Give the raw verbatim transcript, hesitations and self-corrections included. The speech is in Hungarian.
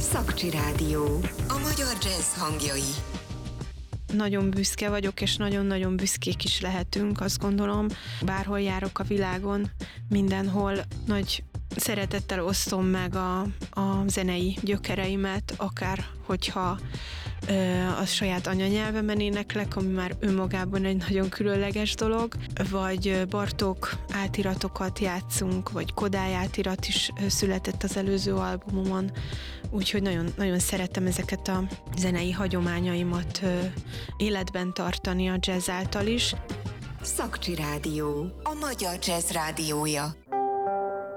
Szakcsi Rádió. A magyar jazz hangjai. Nagyon büszke vagyok, és nagyon-nagyon büszkék is lehetünk, azt gondolom. Bárhol járok a világon, mindenhol nagy szeretettel osztom meg a, a zenei gyökereimet, akár hogyha ö, a saját anyanyelvemen éneklek, ami már önmagában egy nagyon különleges dolog, vagy Bartók átiratokat játszunk, vagy Kodály átirat is született az előző albumomon, úgyhogy nagyon, nagyon szeretem ezeket a zenei hagyományaimat ö, életben tartani a jazz által is. Szakcsi Rádió. A magyar jazz rádiója.